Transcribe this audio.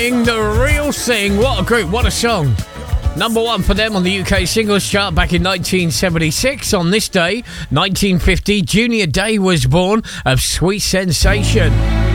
The Real Thing. What a group, what a song. Number one for them on the UK singles chart back in 1976. On this day, 1950, Junior Day was born of Sweet Sensation.